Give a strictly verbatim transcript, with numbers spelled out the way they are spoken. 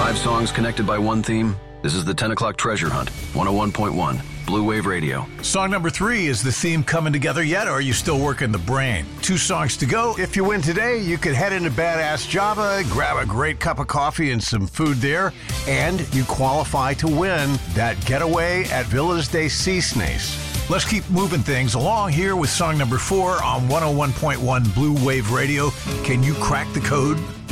Five songs connected by one theme. This is the ten o'clock Treasure Hunt, one oh one point one, Blue Wave Radio. Song number three, is the theme coming together yet, or are you still working the brain? Two songs to go. If you win today, you could head into Badass Java, grab a great cup of coffee and some food there, and you qualify to win that getaway at Villas de Cisnes. Let's keep moving things along here with song number four on one oh one point one Blue Wave Radio. Can you crack the code?